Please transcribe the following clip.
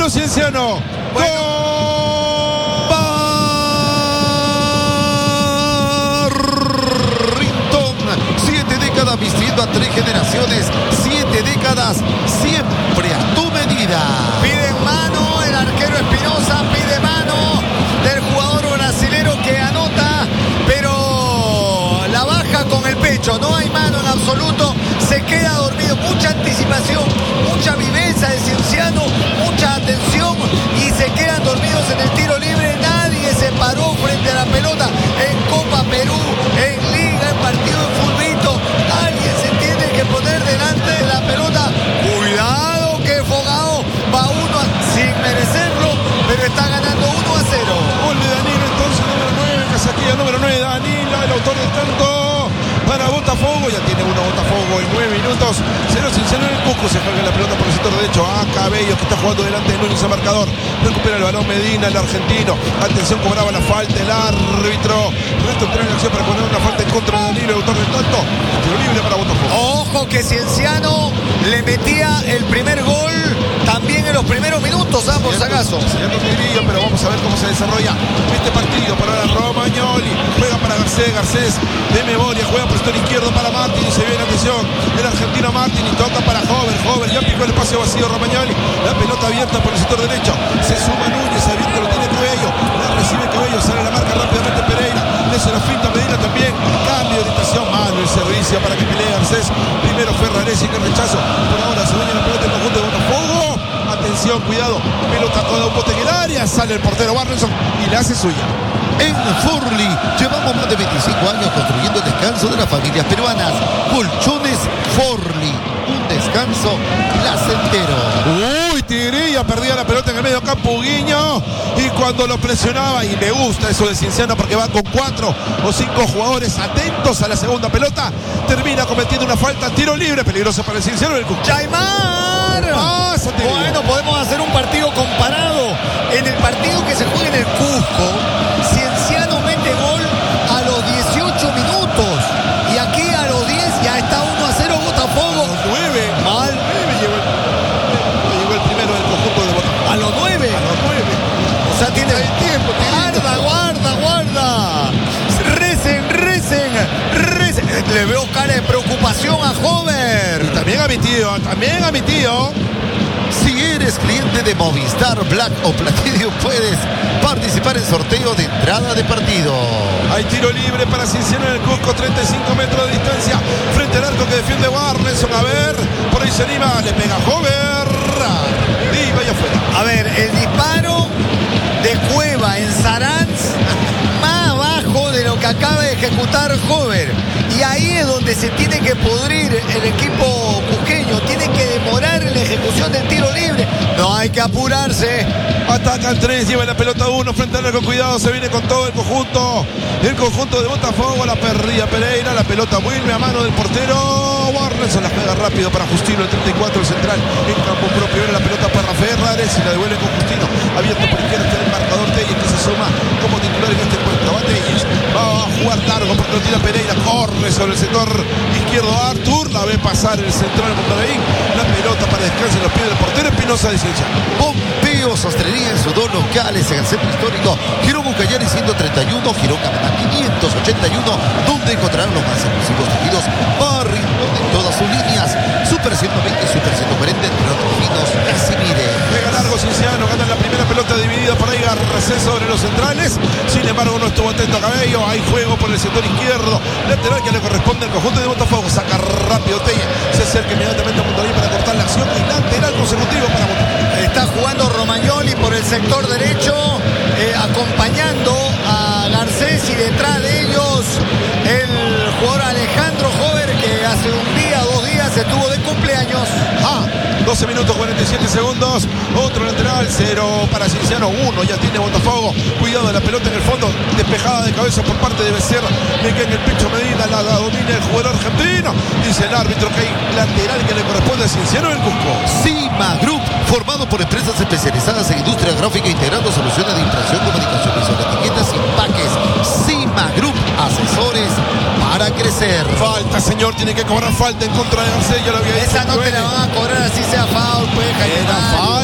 Pablo Cienciano. Bueno. Vistiendo a 3 generaciones, 7 décadas, siempre a tu medida. Pide mano el arquero Espinosa, pide mano del jugador brasilero que anota, pero la baja con el pecho, no hay mano en absoluto, se queda dormido, mucha anticipación, mucha viveza de Cienciano, mucha atención y se quedan dormidos en el tiro libre. Nadie se paró frente a la pelota en Copa Perú, en Liga, en partido de fulbito. Alguien se tiene que poner delante de la pelota. Cuidado que Fogao va sin merecerlo, pero está ganando 1-0. Gol de Danilo, entonces número 9, Casaquilla número 9, Danilo, el autor del tanto para Botafogo. Ya tiene uno Botafogo en 9 minutos. 0 Cienciano en el Cusco. Se juega la pelota por el sector derecho a Cabello, que está jugando delante de Núñez, el marcador. Recupera el balón Medina, el argentino. Atención, cobraba la falta el árbitro. Resto entra en acción para poner una falta en contra de Danilo, el autor del tanto. Tiro libre para Botafogo. Ojo que Cienciano le metía el primer gol también en los primeros minutos, por si acaso. Señor Tigrillo, pero vamos a ver cómo se desarrolla este partido. Para ahora Romagnoli, juega para Garcés de memoria, juega por el sector izquierdo para Martín y se viene, atención, el argentino Martín y toca para Hover, ya picó el espacio vacío Romagnoli, la pelota abierta por el sector derecho, se suma Núñez, abierto lo tiene Cabello, la recibe Cabello, sale la marca rápidamente Pereira, le se la finta Medina también, cambio de orientación, malo el servicio para que pelee Garcés, primero Ferraresi que rechazo, por ahora se dueña la pelota en conjunto de Botafogo. Atención, cuidado, pelota toda un bote en el área, sale el portero Barnelson y la hace suya. En Forli llevamos más de 25 años construyendo el descanso de las familias peruanas. Colchones Forli, un descanso placentero. Uy, Tigrillo perdía la pelota en el medio campo Guiño, y cuando lo presionaba, y me gusta eso de Cienciano porque va con 4 o 5 jugadores atentos a la segunda pelota, termina cometiendo una falta, tiro libre, peligroso para el Cienciano del Cusco. ¡Chaimar! Bueno, podemos hacer un partido comparado. En el partido que se juega en el Cusco, Cienciano mete gol a los 18 minutos. Y aquí a los 10 ya está 1-0 Botafogo. A los 9. Mal. 9 llegó el primero del conjunto de Botafogo. A los 9. A los 9. O sea, tiene el tiempo. Guarda. Recen. Le veo cara de preocupación a Hover. Y también a mi tío. Si eres cliente de Movistar Black o Platinum, puedes participar en sorteo de entrada de partido. Hay tiro libre para Cienciano en el Cusco, 35 metros de distancia frente al arco que defiende Barnelson. A ver, por ahí se anima, le pega Hover y vaya afuera. A ver, el disparo de Cueva en Saranz, más bajo de lo que acaba de ejecutar Hover. Y ahí es donde se tiene que pudrir el equipo cusqueño. Tiene que demorar la ejecución del tiro libre. No hay que apurarse. Atacan 3, lleva la pelota 1 frente al arco, cuidado, se viene con todo el conjunto de Botafogo, la perdía Pereira, la pelota vuelve a mano del portero Barnelson, la pega rápido para Justino, el 34, el central, en campo propio, viene la pelota para Ferraresi, la devuelve con Justino, abierto por izquierda está el marcador Telles, que se suma como titular en este encuentro. Va Telles, va a jugar largo porque lo tira Pereira, corre sobre el sector izquierdo Artur, la ve pasar el central Monterrey, la pelota para descansar en los pies del portero Espinosa de Cienciano. Pompeo Sastrería en sus dos locales en el centro histórico Girón Ucayali 131, Girón Camatá 581, donde encontrarán los más exclusivos tejidos Barrington en todas sus líneas, Super 120 y Super 140, entre otros finos y Simire. Pega largo Cienciano, gana la primera pelota dividida por ahí Garcés sobre los centrales, sin embargo no estuvo atento a Cabello, hay juego por el sector izquierdo, lateral que le corresponde al conjunto de Botafogo, saca rápido Telle, se acerca inmediatamente a Monterrey para cortar la acción y lateral consecutivo para Botafogo. Está jugando Romagnoli por el sector derecho, acompañando a Garcés, y detrás de ellos el jugador Alejandro Hover, que hace un día, 2 días estuvo de cumpleaños. 12 minutos 47 segundos, otro lateral, 0 para Cienciano, 1 ya tiene Botafogo, cuidado de la pelota en el fondo, despejada de cabeza por parte de Becerra, le queda en el pecho Medina, la domina el jugador argentino, dice el árbitro que hay lateral que le corresponde a Cienciano del Cusco. Cima Group, formado por empresas especializadas en industria gráfica, integrando soluciones de impresión, comunicación visual, etiquetas y empaques. Cima Group, asesores para crecer. Falta, señor, tiene que cobrar falta en contra de Garcés, ya lo había dicho. Esa no te la van a cobrar así sea foul, pues, Era